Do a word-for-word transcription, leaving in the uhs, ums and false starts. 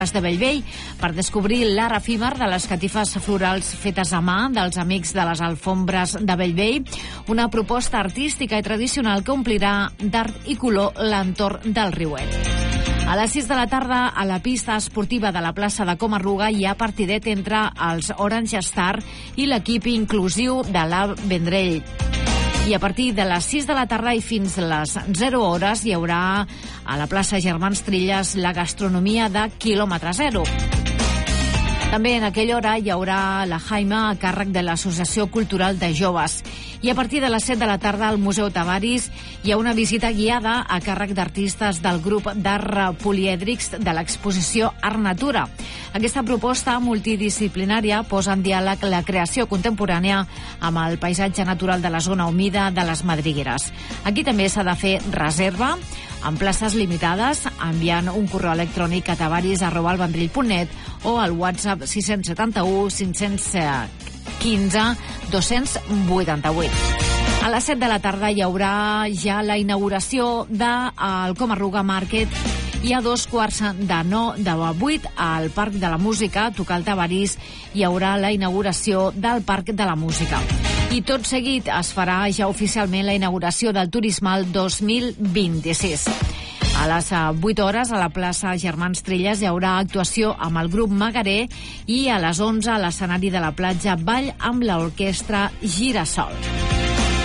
de Bellvei per descobrir l'art efímer de les catifes florals fetes a mà dels amics de les alfombres de Bellvei, una proposta artística i tradicional que omplirà d'art i color l'entorn del riuet. A les sis de la tarda, a la pista esportiva de la plaça de Comarruga hi ha partidet entre els Orange Star i l'equip inclusiu de l'A Vendrell. I a partir de les sis de la tarda i fins a les zero hores hi haurà a la plaça Germans Trilles la gastronomia de quilòmetre zero. També en aquella hora hi haurà la Jaima a càrrec de l'Associació Cultural de Joves. I a partir de les set de la tarda al Museu Tavaris hi ha una visita guiada a càrrec d'artistes del grup d'art polièdrics de l'exposició Art Natura. Aquesta proposta multidisciplinària posa en diàleg la creació contemporània amb el paisatge natural de la zona humida de les Madrigueres. Aquí també s'ha de fer reserva amb places limitades, enviant un correu electrònic a tavaris arroba alvendrell punt net o al WhatsApp sis set u cinc un cinc dos vuit vuit. A les set de la tarda hi haurà ja la inauguració del Comarruga Market i a dos quarts de no de vuit al Parc de la Música, a tocar el Tavaris, hi haurà la inauguració del Parc de la Música. I tot seguit es farà ja oficialment la inauguració del Turismal dos mil vint-i-sis. A les vuit hores a la plaça Germans Trilles hi haurà actuació amb el grup Magaré i a les onze a l'escenari de la platja Ball amb l'orquestra Girasol.